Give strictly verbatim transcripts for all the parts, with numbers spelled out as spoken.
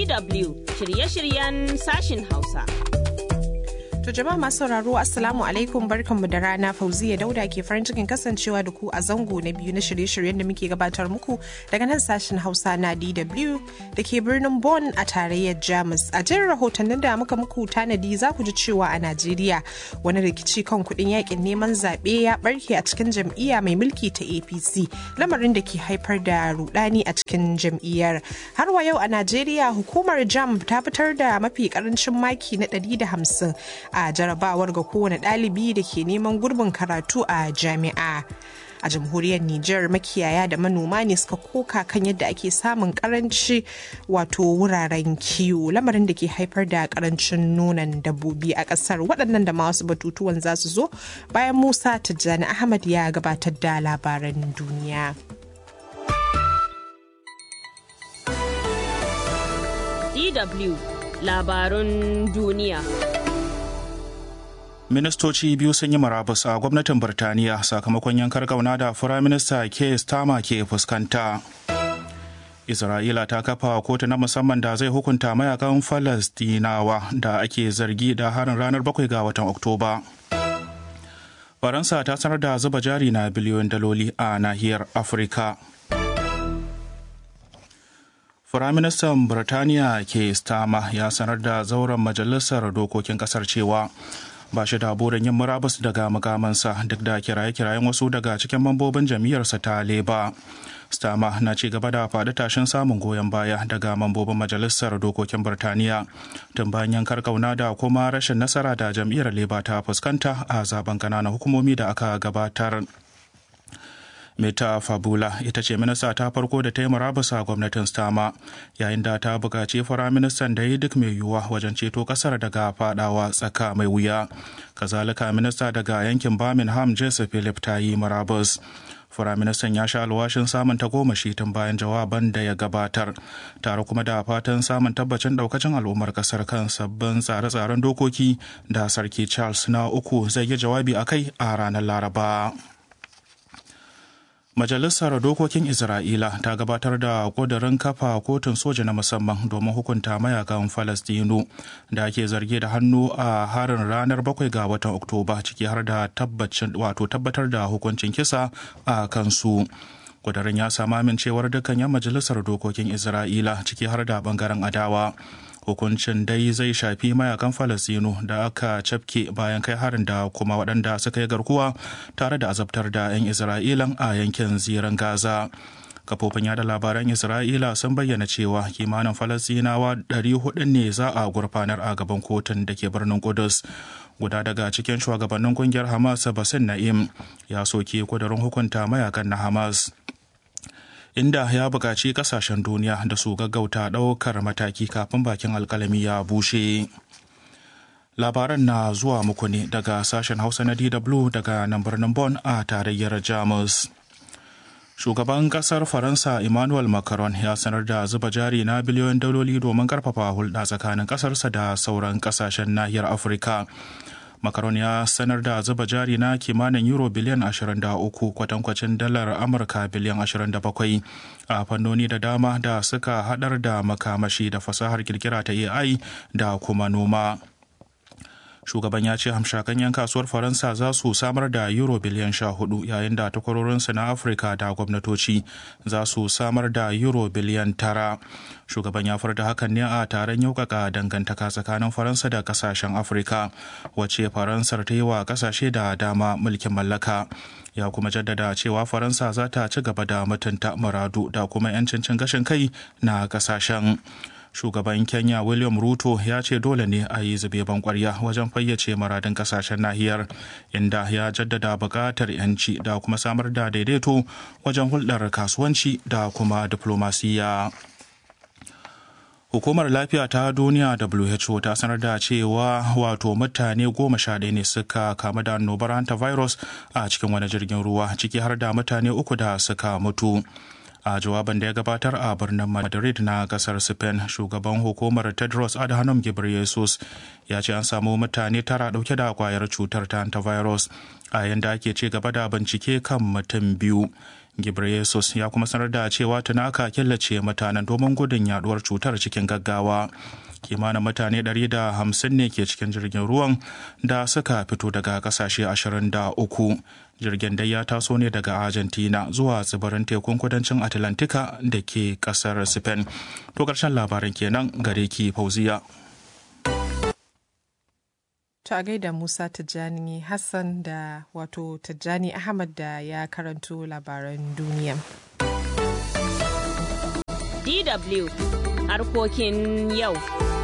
D W shirye-shiryen sashin Hausa. To jama'a masu sauraro Assalamu alaikum, barkanmu da rana. Fauziya Dauda ke farin cikin kasancewa da ku a zango na biyu na shirye-shiryen da muke gabatar muku daga nan sashen Hausa na D W da ke birnin Bonn a tarayyar Jamus. A jin rahotannin da muka muku tanadi za ku ji cewa a Najeriya wani rikici kan kuɗin yakin neman zaɓe ya barke a cikin jam'iyya mai mulki ta A P C, lamarin da ke haifar da rudani a cikin jam'iyyar. Har wa yau a Najeriya hukumar JAMB ta fitar da mafi karancin maki na ɗari da hamsin a jarabawar ga kowane ɗalibi da ke neman gurbin karatu a jami'a. A jamhuriyar Nijar makiyaya da manoma ne suka koka kan yadda ake samun karanci wato wuraren kiwo, lamarin da ke haifar da karancin nonon dabbobi a ƙasar. Waɗannan da masu batutuwan za su zo bayan Musa Tijjani Ahmad ya gabatar da labaran duniya. D W labarun duniya. Ministoci biyu sun yi marabus a gwamnatin Birtaniya sakamakon yankar kauna da Firaminista Keir Starmer ke fuskanta. Isra'ila ta kafa kotu na musamman da zai hukunta mayakan Falastinawa da ake zargi da harin ranar bakwai ga watan Oktoba. Faransa ta sanar da zuba jari na biliyoyin daloli a nahiyar Afirka. Firaministan Birtaniya Keir Starmer ya sanar da zauren majalisar dokokin kasar cewa ba shi da burin yin murabus daga mukamansa duk da kiraye-kirayen wasu daga cikin mambobin jam'iyyarsa ta Labour. Starmer na ci gaba da faɗi tashin samun goyon baya daga mambobin majalisar dokokin Birtaniya tun bayan yankar kauna da kuma rashin nasara da jam'iyyar Labour ta fuskanta a zaben ƙananan hukumomi da aka gabatar. Meta Fabula ita ce minista ta farko da ta yi murabus a gwamnatin Starmer, yayin da ta buƙaci firaministan da yi duk mai yiwuwa wajen ceto ƙasar daga fadawa tsaka mai wuya. Kazalika minista daga yankin Birmingham Jesse Philip ta yi murabus. Firaministan ya sha alwashin samun tagomashi tun bayan jawaban da ya gabatar, tare kuma da fatan samun tabbacin daukacin al'ummar kasar kan sabbin tsare-tsaren dokoki da Sarki Charles na uku zai yi jawabi a kai a ranar Laraba. Majalisar Dokokin Isra'ila ta gabatar da ƙudurin kafa kotun soja na musamman domin hukunta mayakan Falastinu da ake zargi da hannu a harin ranar bakwai ga watan Oktoba, ciki har da wato tabbatar da hukuncin kisa a kansu. Ƙudurin ya samu amincewar dukkan 'yan majalisar dokokin Isra'ila, ciki har da bangaren adawa. Hukuncin dai zai shafi mayakan Falasino da aka cafke bayan kai harin da kuma waɗanda suka yi garkuwa tare da azabtar da 'yan Isra'ilan a yankin zirin Gaza. Kafofin yada labaran Isra'ila sun bayyana cewa kimanin Falasinawa ɗari hudu ne za a gurfanar a gaban kotun da ke birnin Kudus. Guda daga cikin shugabannin kungiyar Hamas, Basin Na'im, ya soke kudurin hukunta mayakan na Hamas, inda ya buƙaci ƙasashen duniya da su gaggauta ɗaukar mataki kafin bakin alƙalami ya bushe. Labaran na zuwa muku ne daga sashen Hausa na D W daga nan birnin Bonn a tarayyar Jamus. Shugaban ƙasar Faransa Emmanuel Macron ya sanar da zuba jari na biliyoyin daloli domin ƙarfafa hulɗa tsakanin ƙasarsa da sauran ƙasashen nahiyar Afirka. Macron ya sanar da zuba jari na kimanin euro biliyan ashirin da uku, kwatankwacin dalar Amurka biliyan ashirin da bakwai a fannoni da dama da suka haɗar da makamashi da fasahar kirkira ta A I da kuma noma. Shugaban ya ce hamshakan 'yan kasuwar Faransa za su samar da euro biliyan sha hudu, yayin da takwarorinsu na Afirka da gwamnatoci za su samar da euro biliyan tara. Shugaban ya furta hakan ne a taron yaukaka dangantaka tsakanin Faransa da kasashen Afirka, wacce Faransar ta yi wa kasashe da dama mulkin mallaka. Ya kuma jaddada cewa Faransa za ta ci gaba da mutunta muradu da kuma 'yancin cin gashin kai na kasashen. Shugaban Kenya William Ruto ya ce dole ne a yi zube ban kwarya wajen fayyace muradun kasashen nahiyar, inda ya jaddada buƙatar 'yanci da kuma samar da daidaito wajen hulɗar kasuwanci da kuma diplomasiya. Hukumar Lafiya ta Duniya W H O ta sanar da cewa wato mutane goma sha ɗaya ne suka kamu da annobar hantavirus a cikin wani jirgin ruwa, ciki har da mutane uku da suka mutu. A jawaban da ya gabatar a birnin Madrid na kasar Spain, shugaban hukumar Tedros Adhanom Ghebreyesus ya ce an samu mutane tara dauke da kwayar cutar ta hantavirus a yayin da ake ci gaba da bincike kan mutum biyu. Ghebreyesus ya kuma sanar da cewa tuna aka killace mutanen domin gudun yaduwar cutar cikin gaggawa. Kimanin mutane ɗari da hamsin ne ke cikin jirgin ruwan da suka fito daga kasashe ashirin da uku. Jirgin dai ya taso ne daga Argentina zuwa tsibirin tekun kudancin Atlantika da ke kasar Spain. To ƙarshen labaran kenan gare ki Fauziya. To a gaida Musa Tijjani Hassan da wato Tijjani Ahmad da ya karanto labaran duniya. D W harkokin yau.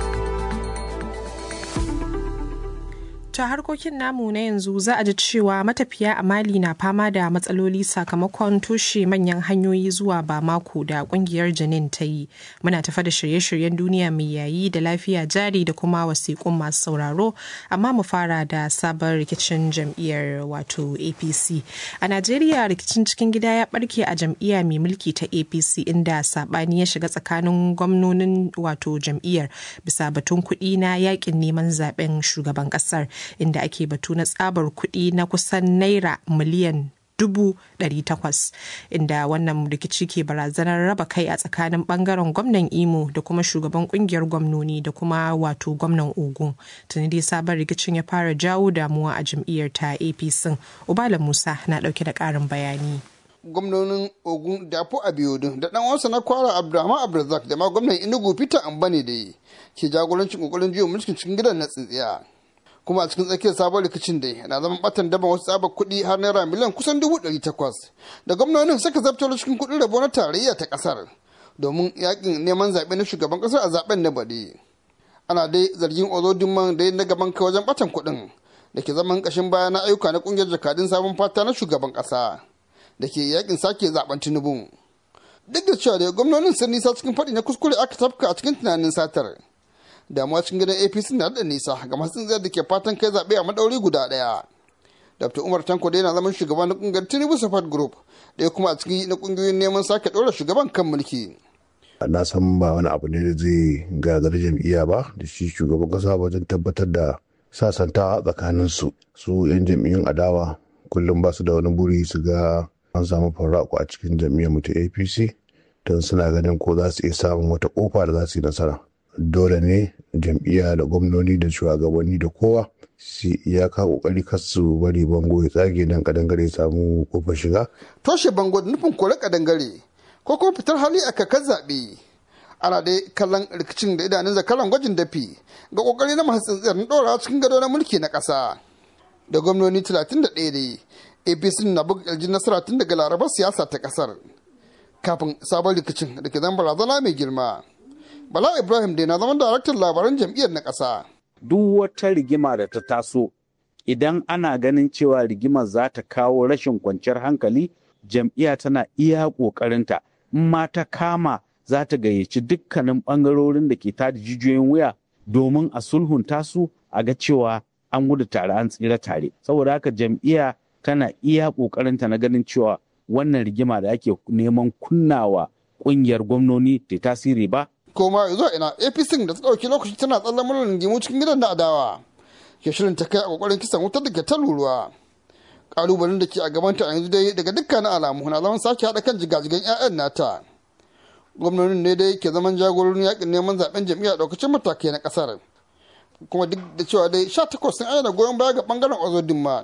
Ta harkokin namu na yanzu za a ji cewa matafiya a Mali na fama da matsaloli sakamakon toshe manyan hanyoyi zuwa Bamako da kungiyar Janin ta yi. Muna tafa da shirye-shiryen duniya mai yayi da lafiya jari da kuma wasiƙun masu sauraro, amma mu fara da sabon rikicin jam'iyyar wato A P C. A Najeriya rikicin cikin gida ya barke a jam'iyya mai mulki ta A P C inda sabani ya shiga tsakanin gwamnonin wato jam'iyyar bisa batun kuɗi na yakin neman zaben shugaban ƙasar. Inda ake batu na tsabar kuɗi na kusan naira miliyan dubu ɗari takwas, inda wannan rikici ke barazanar raba kai a tsakanin bangaren gwamnan Imo da kuma shugaban kungiyar gwamnoni da kuma wato gwamnan Ogun. Tuni dai sabon rikicin ya fara jawo damuwa a jam'iyyar ta A P C. Ubala Musa na ɗauke da ƙarin bayani. Gwamnonin Ogun da Afo Abiodun da ɗan uwansa na Kwara Abdulrahman Abdulrazak da ma gwamnan Enugu Peter Ambani da ke jagorancin kokarin juya mulkin cikin gidan na tsintsiya. Kuma a cikin tsakiyar sabon rikicin da na zama batan daban wasu tsabar kuɗi har naira miliyan kusan dubu ɗari takwas da gwamnonin suka zabtar cikin kuɗin rabo na tarayya ta ƙasar domin yakin neman zaɓe na shugaban ƙasar a zaɓen na baɗi. Ana dai zargin Ozodinman da na gaban kai wajen batan kuɗin da ke zaman ƙashin baya na ayyuka na ƙungiyar jakadun sabon fata na shugaban ƙasa da ke yakin sake zaɓen Tinubu. Duk da cewa da gwamnonin sun nisa cikin faɗi na kuskure aka tafka a cikin tunanin satar. Damuwa cikin gidan A P C na da nisa ga masu tsintsiyar da ke fatan kai zaɓe a maɗauri guda ɗaya. Dr. Umar Tanko dai na zaman shugaban na ƙungiyar Tinubu Support Group da kuma a cikin na ƙungiyoyin neman sake ɗora shugaban kan mulki. Na san ba wani abu ne da zai gagar jam'iyya ba da shi shugaban ƙasa wajen tabbatar da sasantawa tsakanin su. Su 'yan jam'iyyun adawa kullum ba su da wani buri su ga an samu farraku a cikin jam'iyyar mu ta A P C don suna ganin ko za su iya samun wata ƙofa da za su yi nasara. Dole ne jam'iyya da gwamnoni da shugabanni da kowa su iyaka kokari kar su bari bango ya tsage nan kadangare ya samu kofar shiga. Toshe bango da nufin kore kadangare ko kuma fitar hali a kakar zaɓe. Ana dai kallon rikicin da idanun zakaran gwajin dafi ga kokari na masu tsintsiyar na ɗorawa cikin gado na mulki na ƙasa. Da gwamnoni talatin da ɗaya dai A P C na buga ƙirjin nasara tun daga larabar siyasa ta ƙasar kafin sabon rikicin da ke zan barazana mai girma. Bala Ibrahim dai na zama daraktan labaran jam'iyyar na ƙasa. Duk wata rigima da ta taso idan ana ganin cewa rigimar za ta kawo rashin kwanciyar hankali, jam'iyya tana iya ƙoƙarinta. In ma ta kama za ta gayyaci dukkanin ɓangarorin da ke tada jijiyoyin wuya domin a sulhunta su a ga cewa an gudu tare an tsira tare. Saboda haka jam'iyya tana iya ƙoƙarinta na ganin cewa wannan rigima da ake neman kunnawa ƙungiyar gwamnoni ta tasiri ba. Koma zuwa ina A P C da ta ɗauki lokaci tana tsallan murin gimu cikin gidan na adawa ke shirin ta kai a kokarin kisan wutar da ke ta luruwa. Kalubalen da ke a gabanta a yanzu dai daga dukkanin alamu na zaman sake haɗa kan jigajigan 'ya'yan nata. Gwamnonin ne dai ke zaman jagororin yakin neman zaben jam'iyya ɗaukacin matakai na ƙasar. Kuma duk da cewa dai sha takwas sun ayyana goyon baya ga ɓangaren Ozodinma.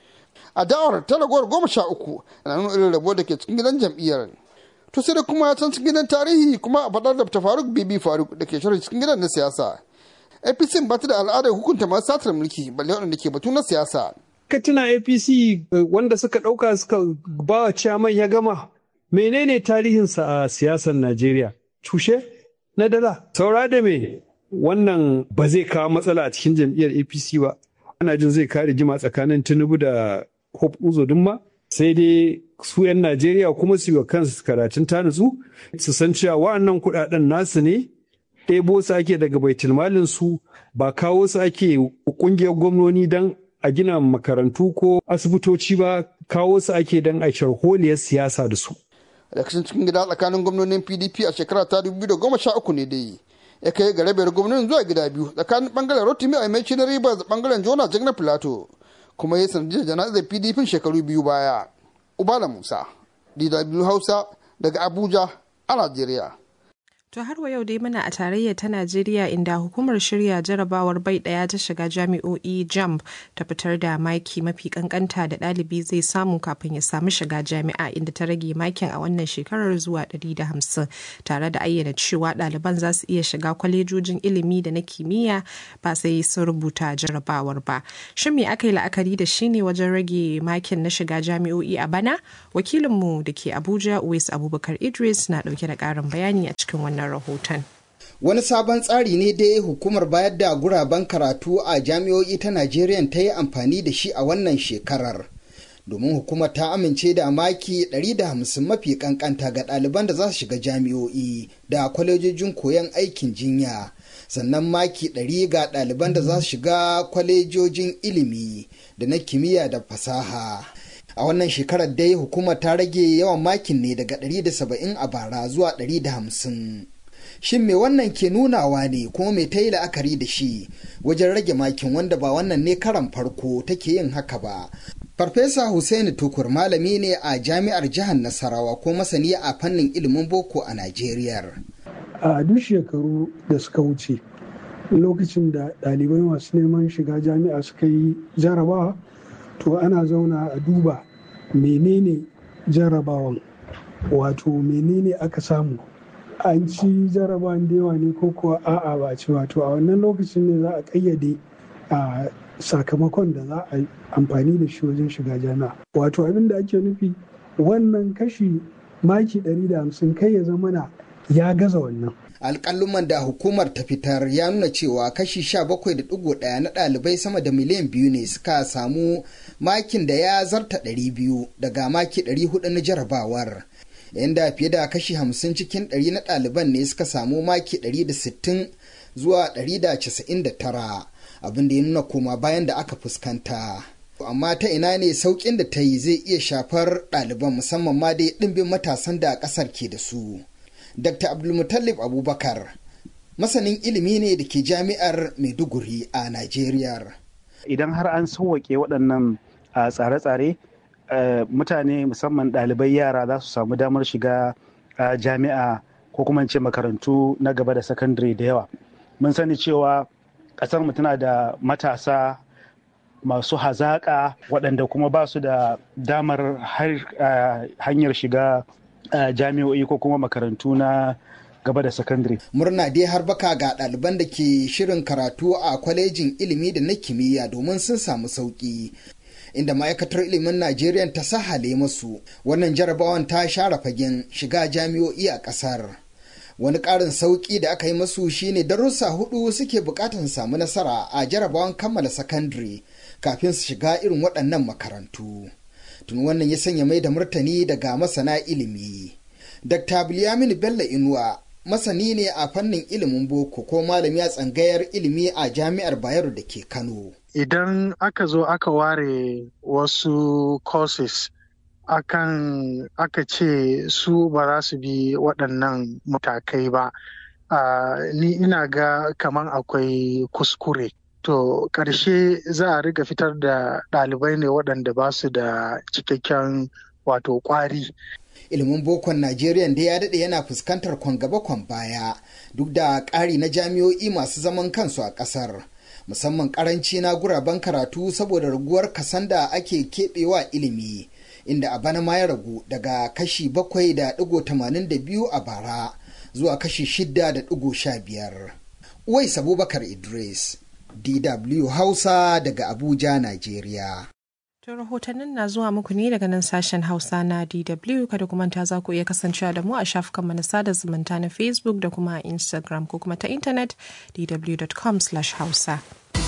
Adawar ta ragowar goma sha uku na nuna irin rabo da ke cikin gidan jam'iyyar. To sai da kuma can cikin gidan tarihi kuma a faɗar da ta Faruk Bibi Faruk da ke shirin cikin gidan na siyasa. A P C ba ta da al'adar hukunta masu satar mulki balle waɗanda ke batu na siyasa. Ka tuna A P C wanda suka ɗauka suka ba wa ciyaman ya gama. Menene tarihinsa a siyasar Najeriya? Cushe na dala. Saura da me wannan ba zai kawo matsala a cikin jam'iyyar A P C ba. Ana jin zai kare jima tsakanin Tinubu da Hope Uzodinma. Sai dai su 'yan Najeriya kuma su yi wa kansu karatun ta nutsu su san cewa wa'annan kuɗaɗen nasu ne ɗebo su ake daga baitulmalin su ba kawo su ake ƙungiyar gwamnoni don a gina makarantu ko asibitoci ba kawo su ake don a sharholiyar siyasa da su. Rikicin cikin gida tsakanin gwamnonin P D P a shekara ta dubu biyu da goma sha uku ne dai ya kai ga rabiyar gwamnonin zuwa gida biyu tsakanin bangaren Rotimi Aimechi na Rivers da bangaren Jona Jagna Plateau kuma ya sanadiyar jana'izar P D P shekaru biyu baya. Ubala Musa, D W Hausa daga Abuja a Najeriya. To har wa yau dai muna a tarayya ta Najeriya inda hukumar shirya jarabawar bai daya ta shiga jami'o'i JAMB ta fitar da maki mafi kankanta da ɗalibi zai samu kafin ya samu shiga jami'a inda ta rage makin a wannan shekarar zuwa ɗari da hamsin tare da ayyana cewa ɗaliban za su iya shiga kwalejojin ilimi da na kimiyya ba sai sun rubuta jarabawar ba. Shin me aka yi la'akari da shi ne wajen rage makin na shiga jami'o'i a bana? Wakilinmu da ke Abuja Uwais Abubakar Idris na ɗauke da ƙarin bayani a cikin wannan rahoton. Wani sabon tsari ne dai hukumar bayar da guraben karatu a jami'o'i ta Najeriya ta yi amfani da shi a wannan shekarar. Domin hukumar ta amince da maki ɗari da hamsin mafi kankanta ga ɗaliban da za su shiga jami'o'i da kwalejojin koyon aikin jinya. Sannan maki ɗari ga ɗaliban da za su shiga kwalejojin ilimi da na kimiyya da fasaha. A wannan shekarar dai hukumar ta rage yawan makin ne daga ɗari da saba'in a bara zuwa ɗari da hamsin. Shin me wannan ke nunawa ne kuma me ta yi la'akari da shi wajen rage makin wanda ba wannan ne karan farko take yin haka ba? Farfesa Hussaini Tukur malami ne a jami'ar jihar Nasarawa ko masani a fannin ilimin boko a Najeriya. A duk shekaru da suka wuce lokacin da ɗalibai masu neman shiga jami'a suka yi jarabawa to ana zauna a duba menene jarabawan wato menene aka samu an ci jarabawan da yawa ne ko kuwa a'a ba ci wato a wannan lokacin ne za a kayyade a sakamakon da za a amfani da shi wajen shiga jami'a wato abin da ake nufi wannan kashi maki ɗari da hamsin kai ya zama na ya gaza wannan. Alƙaluman da hukumar ta fitar ya nuna cewa kashi sha bakwai da ɗigo ɗaya na ɗalibai sama da miliyan biyu ne suka samu makin da ya zarta ɗari biyu daga maki ɗari hudu na jarabawar. Inda fiye da kashi hamsin cikin ɗari na ɗaliban ne suka samu maki ɗari da sittin zuwa ɗari da casa'in da tara abin da ya nuna koma bayan da aka fuskanta. Amma ta ina ne sauƙin da ta yi zai iya shafar ɗaliban musamman ma dai ɗimbin matasan da ƙasar ke da su. Dakta Abdulmutallib Abubakar, masanin ilimi ne da ke jami'ar Maiduguri a Najeriya. Idan har an sauwaƙe waɗannan tsare-tsare, mutane musamman ɗalibai yara za su samu damar shiga jami'a ko kuma ce makarantu na gaba da sakandare da yawa. Mun sani cewa ƙasar mu tana da matasa masu hazaƙa waɗanda kuma ba su da damar hanyar shiga Uh, jami'o'i ko kuma makarantu na gaba da sakandare. Murna dai har baka ga ɗaliban da ke shirin karatu a kwalejin ilimi da na kimiyya domin sun samu sauƙi. Inda ma'aikatar ilimin Najeriya ta sahale masu wannan jarabawan ta share fagen shiga jami'o'i a ƙasar. Wani ƙarin sauƙi da aka yi masu shine darussa hudu suke buƙatar su samu nasara a jarabawan kammala sakandare kafin su shiga irin waɗannan makarantu. Tun wannan ya sanya mai da martani daga masana ilimi. Dakta Bilyamin Bello Inuwa masani ne a fannin ilimin boko ko malami a tsangayar ilimi a jami'ar Bayero da ke Kano. Idan aka zo aka ware wasu courses akan aka ce su ba za su bi waɗannan matakai ba, uh, ni ina ga kaman akwai kuskure. To ƙarshe za a riga fitar da ɗalibai ne waɗanda ba su da cikakken wato ƙwari. Ilimin bokon Najeriya da ya daɗe yana fuskantar kwan gaba kwan baya duk da ƙari na jami'o'i masu zaman kansu a ƙasar. Musamman ƙaranci na guraben karatu saboda raguwar kasan da ake keɓewa ilimi, inda a bana ma ya ragu daga kashi bakwai da ɗigo tamanin da biyu a bara zuwa kashi shida da ɗigo sha biyar. Uwais Abubakar Idris. D W Hausa daga Abuja, Najeriya. To rahotannin na zuwa muku ne daga nan sashen Hausa na D W. Kada kuma ta za ku iya kasancewa da mu a shafukanmu na sada zumunta na Facebook da kuma Instagram ko kuma ta intanet d w dot com slash hausa.